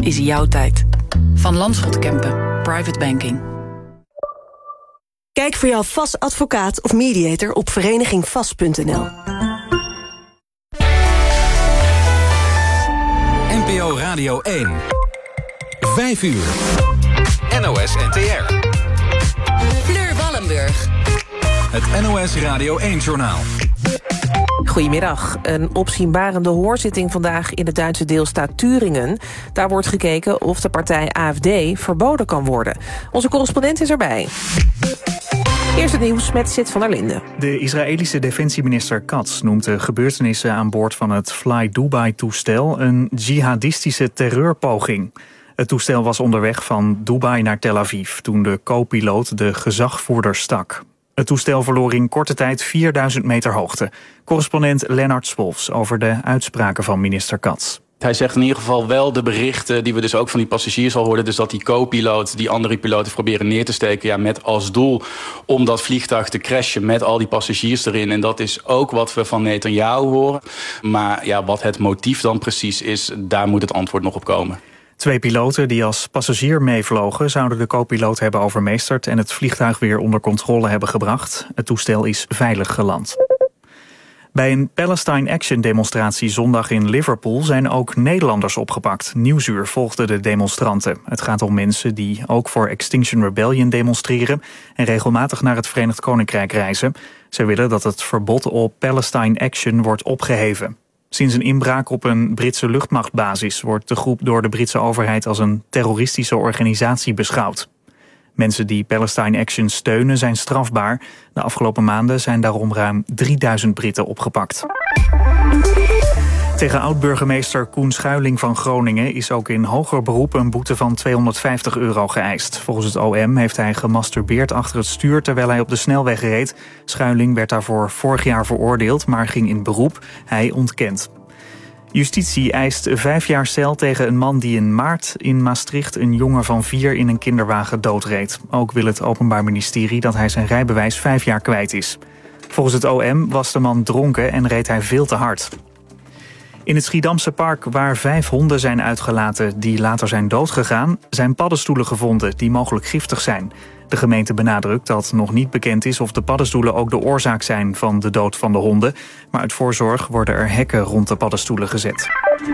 is jouw tijd. Van Landschot Kempen. Private Banking. Kijk voor jouw VAS advocaat of mediator op verenigingvas.nl. NPO Radio 1. 5 uur. NOS NTR. Fleur Wallenburg. Het NOS Radio 1-journaal. Goedemiddag. Een opzienbarende hoorzitting vandaag in de Duitse deelstaat Thüringen. Daar wordt gekeken of de partij AfD verboden kan worden. Onze correspondent is erbij. Eerst het nieuws met Sid van der Linden. De Israëlische defensieminister Katz noemt de gebeurtenissen aan boord van het Fly Dubai-toestel een jihadistische terreurpoging. Het toestel was onderweg van Dubai naar Tel Aviv toen de co-piloot de gezagvoerder stak. Het toestel verloor in korte tijd 4000 meter hoogte. Correspondent Lennart Swolfs over de uitspraken van minister Katz. Hij zegt in ieder geval wel de berichten die we dus ook van die passagiers al hoorden. Dus dat die co-piloot die andere piloten proberen neer te steken. Met als doel om dat vliegtuig te crashen met al die passagiers erin. En dat is ook wat we van Netanyahu horen. Maar wat het motief dan precies is, daar moet het antwoord nog op komen. 2 piloten die als passagier meevlogen zouden de co-piloot hebben overmeesterd en het vliegtuig weer onder controle hebben gebracht. Het toestel is veilig geland. Bij een Palestine Action demonstratie zondag in Liverpool zijn ook Nederlanders opgepakt. Nieuwsuur volgde de demonstranten. Het gaat om mensen die ook voor Extinction Rebellion demonstreren en regelmatig naar het Verenigd Koninkrijk reizen. Ze willen dat het verbod op Palestine Action wordt opgeheven. Sinds een inbraak op een Britse luchtmachtbasis wordt de groep door de Britse overheid als een terroristische organisatie beschouwd. Mensen die Palestine Action steunen zijn strafbaar. De afgelopen maanden zijn daarom ruim 3000 Britten opgepakt. Tegen oud-burgemeester Koen Schuiling van Groningen is ook in hoger beroep een boete van €250 geëist. Volgens het OM heeft hij gemasturbeerd achter het stuur terwijl hij op de snelweg reed. Schuiling werd daarvoor vorig jaar veroordeeld, maar ging in beroep. Hij ontkent. Justitie eist 5 jaar cel tegen een man die in maart in Maastricht een jongen van 4 in een kinderwagen doodreed. Ook wil het Openbaar Ministerie dat hij zijn rijbewijs 5 jaar kwijt is. Volgens het OM was de man dronken en reed hij veel te hard. In het Schiedamse park waar 5 honden zijn uitgelaten die later zijn doodgegaan, zijn paddenstoelen gevonden die mogelijk giftig zijn. De gemeente benadrukt dat nog niet bekend is of de paddenstoelen ook de oorzaak zijn van de dood van de honden. Maar uit voorzorg worden er hekken rond de paddenstoelen gezet.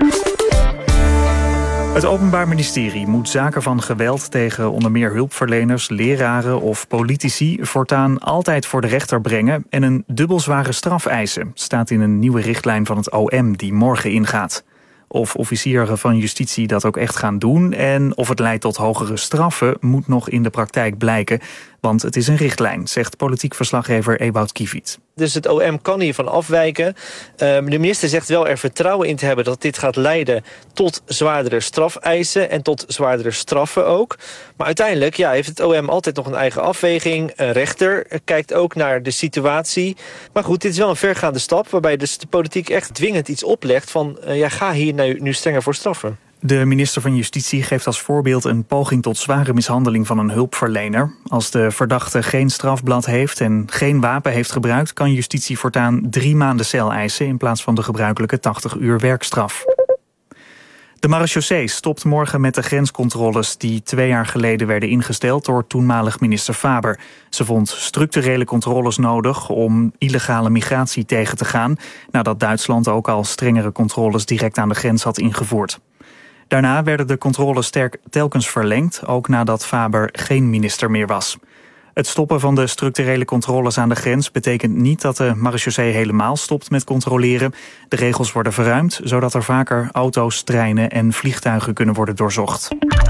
Het Openbaar Ministerie moet zaken van geweld tegen onder meer hulpverleners, leraren of politici voortaan altijd voor de rechter brengen en een dubbelzware straf eisen, staat in een nieuwe richtlijn van het OM die morgen ingaat. Of officieren van justitie dat ook echt gaan doen en of het leidt tot hogere straffen moet nog in de praktijk blijken, want het is een richtlijn, zegt politiek verslaggever Ewout Kiviet. Dus het OM kan hiervan afwijken. De minister zegt wel er vertrouwen in te hebben dat dit gaat leiden tot zwaardere strafeisen en tot zwaardere straffen ook. Maar uiteindelijk heeft het OM altijd nog een eigen afweging. Een rechter kijkt ook naar de situatie. Maar goed, dit is wel een vergaande stap waarbij dus de politiek echt dwingend iets oplegt van ga hier nu strenger voor straffen. De minister van Justitie geeft als voorbeeld een poging tot zware mishandeling van een hulpverlener. Als de verdachte geen strafblad heeft en geen wapen heeft gebruikt, kan justitie voortaan 3 maanden cel eisen in plaats van de gebruikelijke 80 uur werkstraf. De marechaussee stopt morgen met de grenscontroles die 2 jaar geleden werden ingesteld door toenmalig minister Faber. Ze vond structurele controles nodig om illegale migratie tegen te gaan, nadat Duitsland ook al strengere controles direct aan de grens had ingevoerd. Daarna werden de controles telkens verlengd, ook nadat Faber geen minister meer was. Het stoppen van de structurele controles aan de grens betekent niet dat de marechaussee helemaal stopt met controleren. De regels worden verruimd, zodat er vaker auto's, treinen en vliegtuigen kunnen worden doorzocht.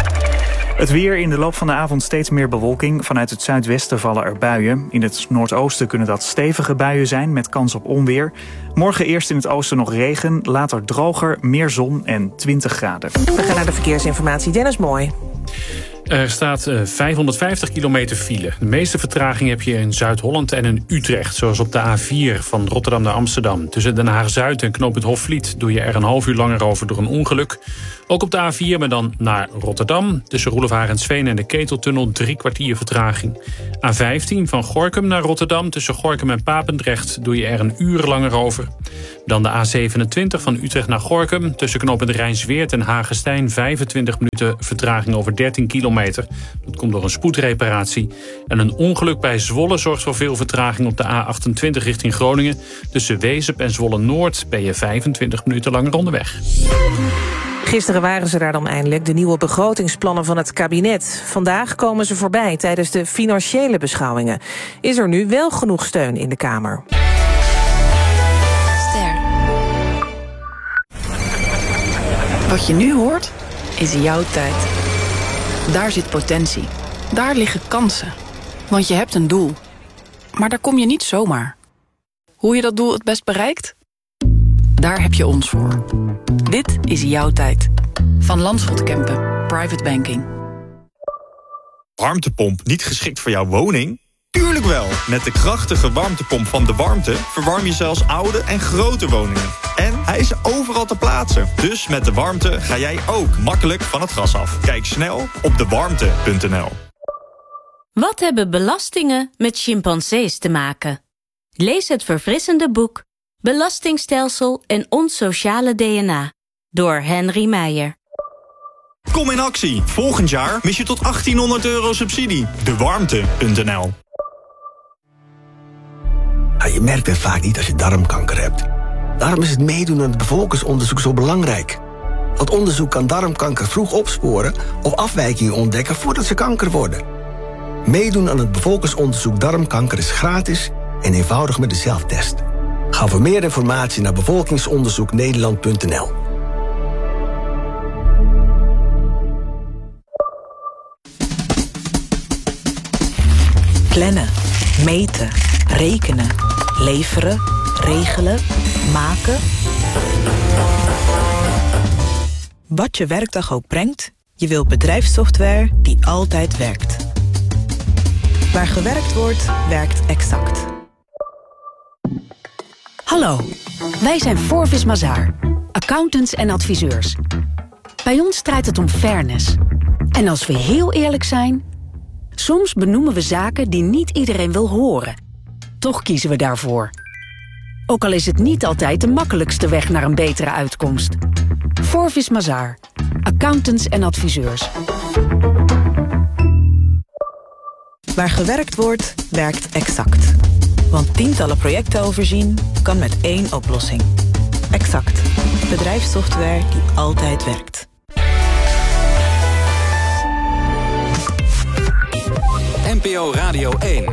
Het weer, in de loop van de avond steeds meer bewolking. Vanuit het zuidwesten vallen er buien. In het noordoosten kunnen dat stevige buien zijn met kans op onweer. Morgen eerst in het oosten nog regen, later droger, meer zon en 20 graden. We gaan naar de verkeersinformatie. Dennis Mooi. Er staat 550 kilometer file. De meeste vertraging heb je in Zuid-Holland en in Utrecht. Zoals op de A4 van Rotterdam naar Amsterdam. Tussen Den Haag-Zuid en knooppunt Hofvliet doe je er een half uur langer over door een ongeluk. Ook op de A4, maar dan naar Rotterdam. Tussen Roelof Arendsveen en de Keteltunnel 3 kwartier vertraging. A15 van Gorinchem naar Rotterdam. Tussen Gorinchem en Papendrecht doe je er een uur langer over. Dan de A27 van Utrecht naar Gorinchem. Tussen knooppunt Rijnsweert en Hagestein 25 minuten vertraging over 13 kilometer. Dat komt door een spoedreparatie. En een ongeluk bij Zwolle zorgt voor veel vertraging op de A28 richting Groningen. Tussen Wezep en Zwolle-Noord ben je 25 minuten langer onderweg. Gisteren waren ze daar dan eindelijk, de nieuwe begrotingsplannen van het kabinet. Vandaag komen ze voorbij tijdens de financiële beschouwingen. Is er nu wel genoeg steun in de Kamer? Wat je nu hoort, is jouw tijd. Daar zit potentie. Daar liggen kansen. Want je hebt een doel. Maar daar kom je niet zomaar. Hoe je dat doel het best bereikt? Daar heb je ons voor. Dit is jouw tijd. Van Landschot Kempen, Private Banking. Warmtepomp niet geschikt voor jouw woning? Tuurlijk wel! Met de krachtige warmtepomp van De Warmte verwarm je zelfs oude en grote woningen. En hij is overal te plaatsen. Dus met De Warmte ga jij ook makkelijk van het gas af. Kijk snel op dewarmte.nl. Wat hebben belastingen met chimpansees te maken? Lees het verfrissende boek Belastingstelsel en ons sociale DNA door Henry Meijer. Kom in actie. Volgend jaar mis je tot €1800 subsidie. Dewarmte.nl. Je merkt het vaak niet als je darmkanker hebt. Daarom is het meedoen aan het bevolkingsonderzoek zo belangrijk. Want onderzoek kan darmkanker vroeg opsporen of afwijkingen ontdekken voordat ze kanker worden. Meedoen aan het bevolkingsonderzoek darmkanker is gratis en eenvoudig met de zelftest. Ga voor meer informatie naar bevolkingsonderzoeknederland.nl. Plannen, meten, rekenen, leveren, regelen, maken. Wat je werkdag ook brengt, je wilt bedrijfssoftware die altijd werkt. Waar gewerkt wordt, werkt Exact. Hallo, wij zijn Forvis Mazars, accountants en adviseurs. Bij ons draait het om fairness. En als we heel eerlijk zijn, soms benoemen we zaken die niet iedereen wil horen. Toch kiezen we daarvoor. Ook al is het niet altijd de makkelijkste weg naar een betere uitkomst. Forvis Mazars, accountants en adviseurs. Waar gewerkt wordt, werkt Exact. Want tientallen projecten overzien kan met één oplossing. Exact. Bedrijfssoftware die altijd werkt. NPO Radio 1.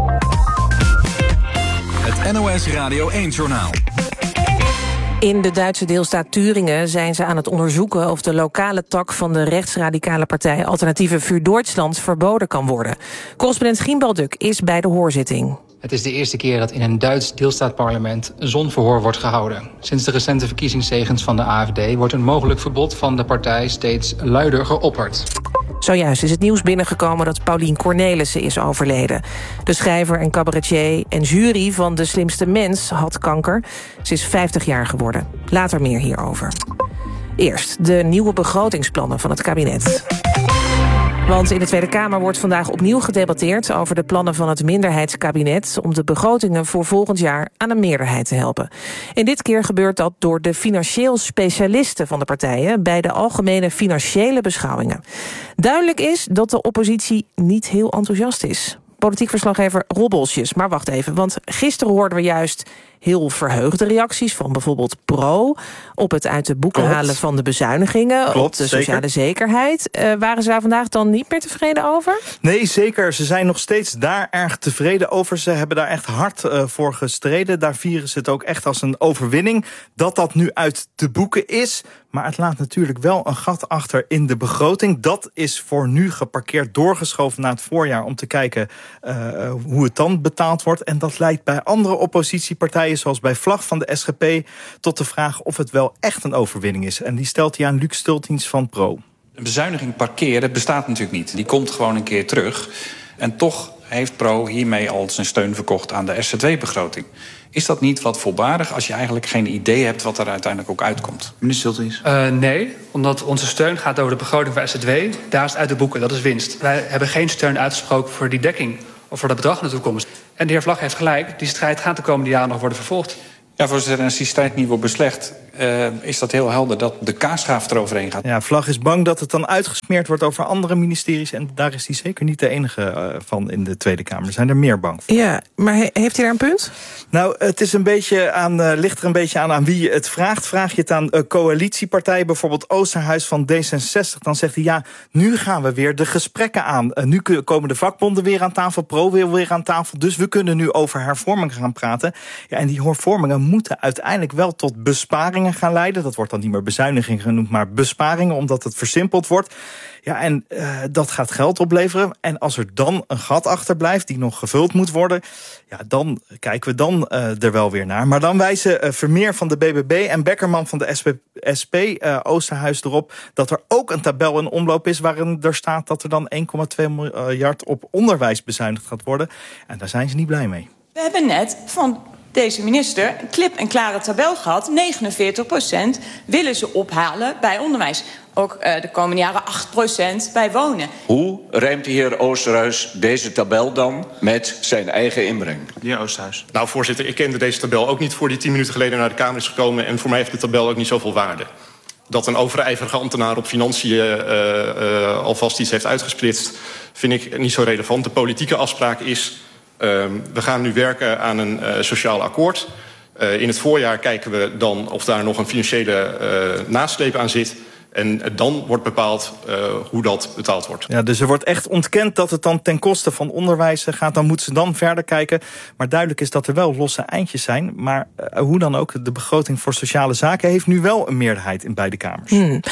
Het NOS Radio 1-journaal. In de Duitse deelstaat Thüringen zijn ze aan het onderzoeken of de lokale tak van de rechtsradicale partij Alternatieve für Deutschland verboden kan worden. Correspondent Gienbal Duk is bij de hoorzitting. Het is de eerste keer dat in een Duits deelstaatparlement zo'n verhoor wordt gehouden. Sinds de recente verkiezingszege van de AfD wordt een mogelijk verbod van de partij steeds luider geopperd. Zojuist is het nieuws binnengekomen dat Paulien Cornelissen is overleden. De schrijver en cabaretier en jury van De Slimste Mens had kanker. Ze is 50 jaar geworden. Later meer hierover. Eerst de nieuwe begrotingsplannen van het kabinet. Want in de Tweede Kamer wordt vandaag opnieuw gedebatteerd over de plannen van het minderheidskabinet om de begrotingen voor volgend jaar aan een meerderheid te helpen. En dit keer gebeurt dat door de financieel specialisten van de partijen bij de algemene financiële beschouwingen. Duidelijk is dat de oppositie niet heel enthousiast is. Politiek verslaggever Rob Bolsjes, maar wacht even, want gisteren hoorden we juist heel verheugde reacties van bijvoorbeeld Pro op het uit de boeken halen van de bezuinigingen, op de sociale zekerheid. Waren ze daar vandaag dan niet meer tevreden over? Nee, zeker. Ze zijn nog steeds daar erg tevreden over. Ze hebben daar echt hard voor gestreden. Daar vieren ze het ook echt als een overwinning dat dat nu uit de boeken is. Maar het laat natuurlijk wel een gat achter in de begroting. Dat is voor nu geparkeerd, doorgeschoven naar het voorjaar om te kijken hoe het dan betaald wordt. En dat leidt bij andere oppositiepartijen, zoals bij Vlag van de SGP, tot de vraag of het wel echt een overwinning is. En die stelt hij aan Luc Stultins van Pro. Een bezuiniging parkeren bestaat natuurlijk niet. Die komt gewoon een keer terug. En toch heeft Pro hiermee al zijn steun verkocht aan de SZW-begroting. Is dat niet wat voorbarig als je eigenlijk geen idee hebt wat er uiteindelijk ook uitkomt? Minister Schultz. Nee, omdat onze steun gaat over de begroting van SZW. Daar is het uit de boeken, dat is winst. Wij hebben geen steun uitgesproken voor die dekking of voor dat bedrag in de toekomst. En de heer Vlag heeft gelijk, die strijd gaat de komende jaren nog worden vervolgd. Ja, voorzitter, en als die strijd niet wordt beslecht, is dat heel helder dat de kaasschaaf eroverheen gaat. Ja, Vlag is bang dat het dan uitgesmeerd wordt over andere ministeries. En daar is hij zeker niet de enige van in de Tweede Kamer. Er zijn er meer bang voor. Ja, maar heeft hij daar een punt? Nou, het is ligt er een beetje aan wie je het vraagt. Vraag je het aan coalitiepartijen, bijvoorbeeld Oosterhuis van D66... dan zegt hij, ja, nu gaan we weer de gesprekken aan. Nu komen de vakbonden weer aan tafel, Pro wil weer aan tafel. Dus we kunnen nu over hervormingen gaan praten. Ja, en die hervormingen moeten uiteindelijk wel tot besparingen gaan leiden. Dat wordt dan niet meer bezuiniging genoemd, maar besparingen, omdat het versimpeld wordt. Ja, en dat gaat geld opleveren. En als er dan een gat achterblijft die nog gevuld moet worden, ja, dan kijken we er wel weer naar. Maar dan wijzen Vermeer van de BBB en Bekkerman van de SP Oosterhuis erop dat er ook een tabel in omloop is waarin er staat dat er dan 1,2 miljard op onderwijs bezuinigd gaat worden. En daar zijn ze niet blij mee. We hebben net van deze minister een klip-en-klare tabel gehad. 49% willen ze ophalen bij onderwijs. Ook de komende jaren 8% bij wonen. Hoe rijmt de heer Oosterhuis deze tabel dan met zijn eigen inbreng? De heer Oosterhuis. Nou, voorzitter, ik kende deze tabel ook niet voor die 10 minuten geleden naar de Kamer is gekomen. En voor mij heeft de tabel ook niet zoveel waarde. Dat een overijverige ambtenaar op financiën alvast iets heeft uitgesplitst, vind ik niet zo relevant. De politieke afspraak is, we gaan nu werken aan een sociaal akkoord. In het voorjaar kijken we dan of daar nog een financiële nasleep aan zit. En dan wordt bepaald hoe dat betaald wordt. Ja, dus er wordt echt ontkend dat het dan ten koste van onderwijs gaat. Dan moeten ze dan verder kijken. Maar duidelijk is dat er wel losse eindjes zijn. Maar hoe dan ook, de begroting voor sociale zaken heeft nu wel een meerderheid in beide kamers.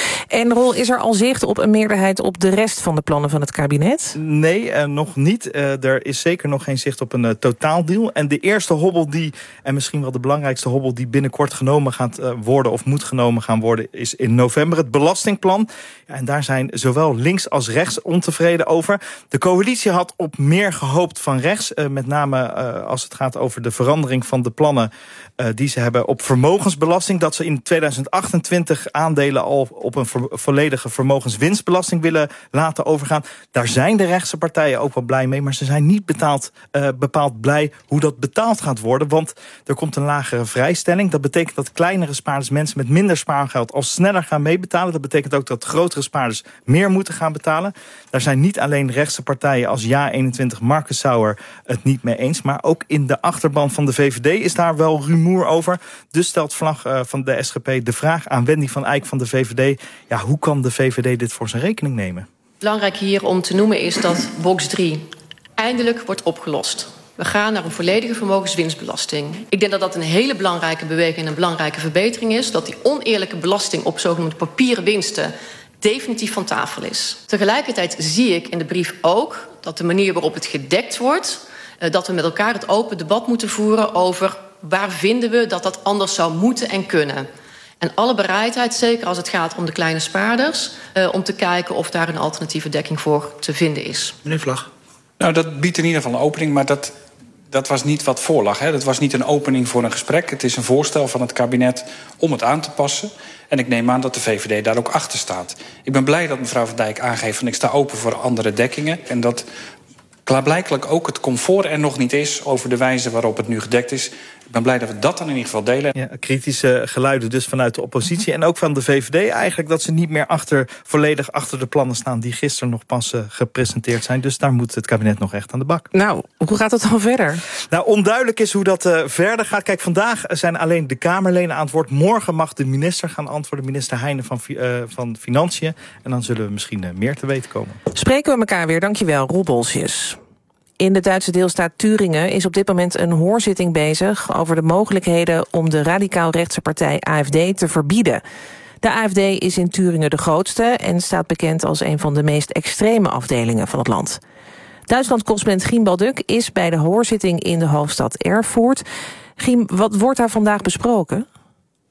En Roel, is er al zicht op een meerderheid op de rest van de plannen van het kabinet? Nee, nog niet. Er is zeker nog geen zicht op een totaaldeal. En de eerste hobbel en misschien wel de belangrijkste hobbel die binnenkort genomen gaat worden of moet genomen gaan worden, is in november het belastingplan. Ja, en daar zijn zowel links als rechts ontevreden over. De coalitie had op meer gehoopt van rechts. Met name als het gaat over de verandering van de plannen die ze hebben op vermogensbelasting. Dat ze in 2028 aandelen al op een volledige vermogenswinstbelasting willen laten overgaan. Daar zijn de rechtse partijen ook wel blij mee. Maar ze zijn niet bepaald blij hoe dat betaald gaat worden. Want er komt een lagere vrijstelling. Dat betekent dat kleinere spaarders, mensen met minder spaargeld, al sneller gaan meebetalen. Dat betekent ook dat grotere spaarders meer moeten gaan betalen. Daar zijn niet alleen rechtse partijen als Ja21, Marcus Sauer het niet mee eens. Maar ook in de achterban van de VVD is daar wel rumoer over. Dus stelt Vlag van de SGP de vraag aan Wendy van Eyck van de VVD. Ja, hoe kan de VVD dit voor zijn rekening nemen? Belangrijk hier om te noemen is dat box 3 eindelijk wordt opgelost. We gaan naar een volledige vermogenswinstbelasting. Ik denk dat dat een hele belangrijke beweging en een belangrijke verbetering is. Dat die oneerlijke belasting op zogenoemde papieren winsten definitief van tafel is. Tegelijkertijd zie ik in de brief ook dat de manier waarop het gedekt wordt, dat we met elkaar het open debat moeten voeren over waar vinden we dat dat anders zou moeten en kunnen. En alle bereidheid, zeker als het gaat om de kleine spaarders, om te kijken of daar een alternatieve dekking voor te vinden is. Meneer Vlag. Nou, dat biedt in ieder geval een opening, maar dat was niet wat voorlag. Hè. Dat was niet een opening voor een gesprek. Het is een voorstel van het kabinet om het aan te passen. En ik neem aan dat de VVD daar ook achter staat. Ik ben blij dat mevrouw Van Dijk aangeeft van ik sta open voor andere dekkingen. En dat klaarblijkelijk ook het comfort er nog niet is over de wijze waarop het nu gedekt is. Ik ben blij dat we dat dan in ieder geval delen. Ja, kritische geluiden dus vanuit de oppositie en ook van de VVD eigenlijk, dat ze niet meer volledig achter de plannen staan die gisteren nog pas gepresenteerd zijn. Dus daar moet het kabinet nog echt aan de bak. Nou, hoe gaat het dan verder? Nou, onduidelijk is hoe dat verder gaat. Kijk, vandaag zijn alleen de Kamerleden aan het woord. Morgen mag de minister gaan antwoorden, minister Heijnen van Financiën. En dan zullen we misschien meer te weten komen. Spreken we elkaar weer. Dankjewel, Roel Bolsjes. In de Duitse deelstaat Thüringen is op dit moment een hoorzitting bezig over de mogelijkheden om de radicaal-rechtse partij AfD te verbieden. De AfD is in Thüringen de grootste en staat bekend als een van de meest extreme afdelingen van het land. Duitsland-correspondent Giem Balduk is bij de hoorzitting in de hoofdstad Erfurt. Giem, wat wordt daar vandaag besproken?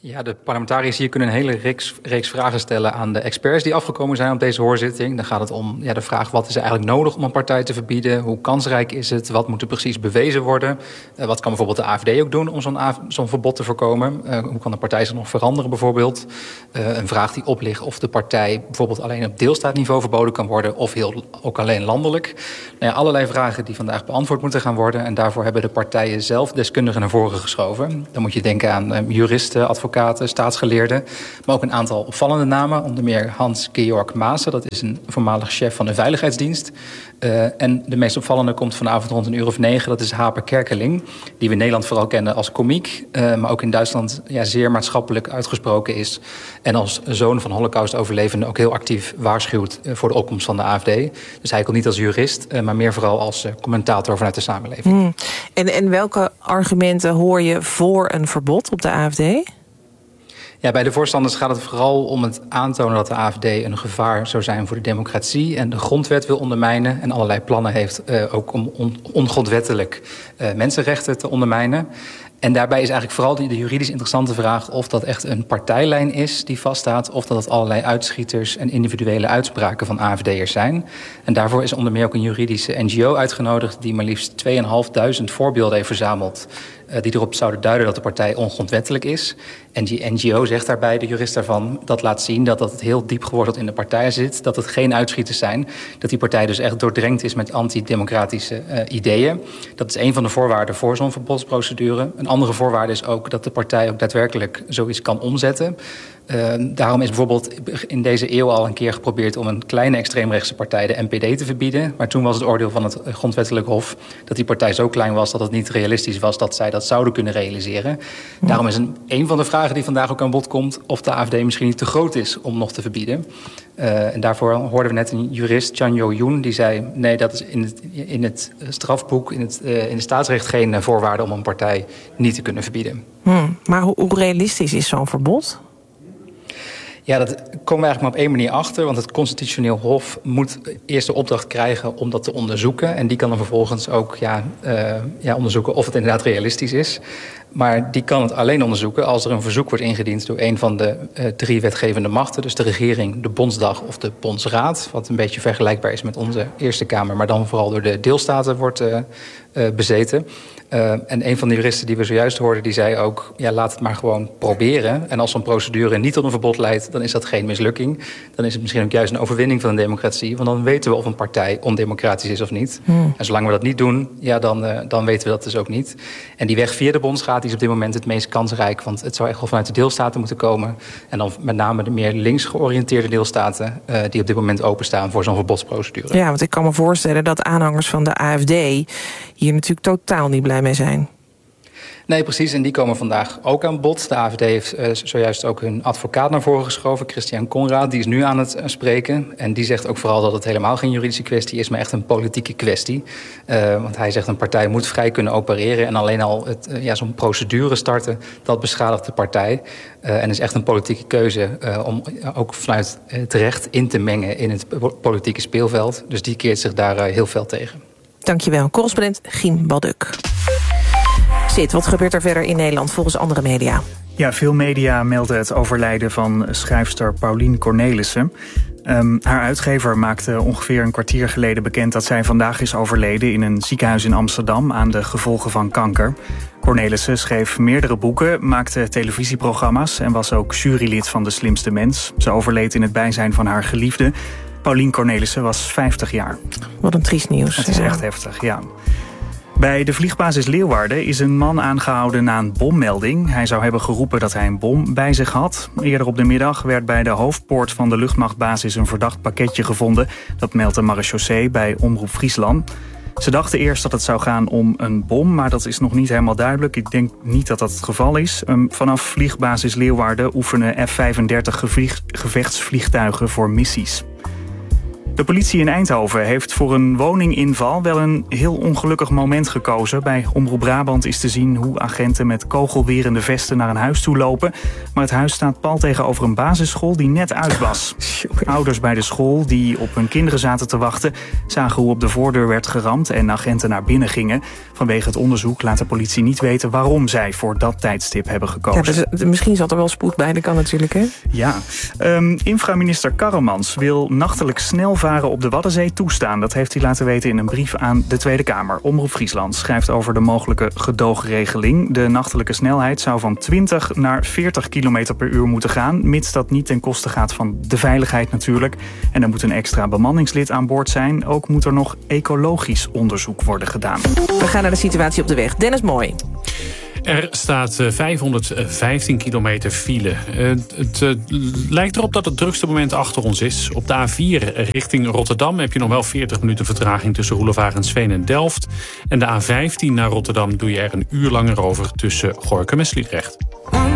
Ja, de parlementariërs hier kunnen een hele reeks vragen stellen aan de experts die afgekomen zijn op deze hoorzitting. Dan gaat het om de vraag: wat is er eigenlijk nodig om een partij te verbieden? Hoe kansrijk is het? Wat moet er precies bewezen worden? Wat kan bijvoorbeeld de AFD ook doen om zo'n verbod te voorkomen? Hoe kan de partij zich nog veranderen bijvoorbeeld? Een vraag die oplicht of de partij bijvoorbeeld alleen op deelstaatniveau verboden kan worden of ook alleen landelijk. Allerlei vragen die vandaag beantwoord moeten gaan worden. En daarvoor hebben de partijen zelf deskundigen naar voren geschoven. Dan moet je denken aan juristen, advocaten, staatsgeleerden. Maar ook een aantal opvallende namen. Onder meer Hans-Georg Maassen. Dat is een voormalig chef van de Veiligheidsdienst. En de meest opvallende komt vanavond rond 9:00. Dat is Hape Kerkeling. Die we in Nederland vooral kennen als komiek. Maar ook in Duitsland zeer maatschappelijk uitgesproken is. En als zoon van Holocaust-overlevenden ook heel actief waarschuwt voor de opkomst van de AFD. Dus hij komt niet als jurist, maar meer vooral als commentator vanuit de samenleving. En welke argumenten hoor je voor een verbod op de AFD? Ja, bij de voorstanders gaat het vooral om het aantonen dat de AFD een gevaar zou zijn voor de democratie en de grondwet wil ondermijnen en allerlei plannen heeft ook om ongrondwettelijk mensenrechten te ondermijnen. En daarbij is eigenlijk vooral de juridisch interessante vraag of dat echt een partijlijn is die vaststaat, of dat het allerlei uitschieters en individuele uitspraken van AFD'ers zijn. En daarvoor is onder meer ook een juridische NGO uitgenodigd die maar liefst 2.500 voorbeelden heeft verzameld die erop zouden duiden dat de partij ongrondwettelijk is. En die NGO zegt daarbij, de jurist daarvan, dat laat zien dat het heel diep geworteld in de partij zit, dat het geen uitschieters zijn, dat die partij dus echt doordrenkt is met antidemocratische ideeën. Dat is een van de voorwaarden voor zo'n verbodsprocedure. Een andere voorwaarde is ook dat de partij ook daadwerkelijk zoiets kan omzetten. Daarom is bijvoorbeeld in deze eeuw al een keer geprobeerd om een kleine extreemrechtse partij, de NPD, te verbieden. Maar toen was het oordeel van het Grondwettelijk Hof dat die partij zo klein was dat het niet realistisch was dat zij dat zouden kunnen realiseren. Daarom is een van de vragen die vandaag ook aan bod komt of de AFD misschien niet te groot is om nog te verbieden. En daarvoor hoorden we net een jurist, Chan Yo-yoon, die zei: nee, dat is in het strafboek, in het staatsrecht geen voorwaarde om een partij niet te kunnen verbieden. Maar hoe realistisch is zo'n verbod? Ja, dat komen we eigenlijk maar op één manier achter. Want het Constitutioneel Hof moet eerst de opdracht krijgen om dat te onderzoeken. En die kan dan vervolgens ook onderzoeken of het inderdaad realistisch is. Maar die kan het alleen onderzoeken als er een verzoek wordt ingediend door een van de 3 wetgevende machten. Dus de regering, de Bondsdag of de Bondsraad. Wat een beetje vergelijkbaar is met onze Eerste Kamer. Maar dan vooral door de deelstaten wordt bezeten. En een van de juristen die we zojuist hoorden, die zei ook: laat het maar gewoon proberen. En als zo'n procedure niet tot een verbod leidt, dan is dat geen mislukking. Dan is het misschien ook juist een overwinning van de democratie. Want dan weten we of een partij ondemocratisch is of niet. En zolang we dat niet doen, dan weten we dat dus ook niet. En die weg via de Bondsraad die is op dit moment het meest kansrijk. Want het zou echt wel vanuit de deelstaten moeten komen. En dan met name de meer links georiënteerde deelstaten die op dit moment openstaan voor zo'n verbodsprocedure. Ja, want ik kan me voorstellen dat aanhangers van de AFD hier natuurlijk totaal niet blij mee zijn. Nee, precies. En die komen vandaag ook aan bod. De AFD heeft zojuist ook hun advocaat naar voren geschoven, Christian Conrad. Die is nu aan het spreken. En die zegt ook vooral dat het helemaal geen juridische kwestie is, maar echt een politieke kwestie. Want hij zegt een partij moet vrij kunnen opereren. En alleen al zo'n procedure starten, dat beschadigt de partij. En is echt een politieke keuze om ook vanuit het recht in te mengen in het politieke speelveld. Dus die keert zich daar heel fel tegen. Dankjewel. Correspondent Giem Balduk. Sid, wat gebeurt er verder in Nederland volgens andere media? Ja, veel media melden het overlijden van schrijfster Paulien Cornelissen. Haar uitgever maakte ongeveer een kwartier geleden bekend dat zij vandaag is overleden in een ziekenhuis in Amsterdam aan de gevolgen van kanker. Cornelissen schreef meerdere boeken, maakte televisieprogramma's en was ook jurylid van De Slimste Mens. Ze overleed in het bijzijn van haar geliefde. Paulien Cornelissen was 50 jaar. Wat een triest nieuws. Het is echt heftig, ja. Bij de vliegbasis Leeuwarden is een man aangehouden na een bommelding. Hij zou hebben geroepen dat hij een bom bij zich had. Eerder op de middag werd bij de hoofdpoort van de luchtmachtbasis een verdacht pakketje gevonden. Dat meldt de marechaussee bij Omroep Friesland. Ze dachten eerst dat het zou gaan om een bom, maar dat is nog niet helemaal duidelijk. Ik denk niet dat dat het geval is. Vanaf vliegbasis Leeuwarden oefenen F-35 gevechtsvliegtuigen voor missies. De politie in Eindhoven heeft voor een woninginval wel een heel ongelukkig moment gekozen. Bij Omroep Brabant is te zien hoe agenten met kogelwerende vesten naar een huis toe lopen. Maar het huis staat pal tegenover een basisschool die net uit was. Ouders bij de school die op hun kinderen zaten te wachten zagen hoe op de voordeur werd geramd en agenten naar binnen gingen. Vanwege het onderzoek laat de politie niet weten waarom zij voor dat tijdstip hebben gekozen. Ja, dus misschien zat er wel spoed bij, dat kan natuurlijk, hè? Ja. Inframinister Karremans wil nachtelijk snel varen op de Waddenzee toestaan. Dat heeft hij laten weten in een brief aan de Tweede Kamer. Omroep Friesland schrijft over de mogelijke gedoogregeling. De nachtelijke snelheid zou van 20 naar 40 km per uur moeten gaan, mits dat niet ten koste gaat van de veiligheid natuurlijk. En er moet een extra bemanningslid aan boord zijn. Ook moet er nog ecologisch onderzoek worden gedaan. We gaan naar de situatie op de weg. Dennis Mooi. Er staat 515 kilometer file. Het lijkt erop dat het drukste moment achter ons is. Op de A4 richting Rotterdam heb je nog wel 40 minuten vertraging tussen Roelevarensveen en Delft. En de A15 naar Rotterdam doe je er een uur langer over tussen Gorinchem en Sliedrecht.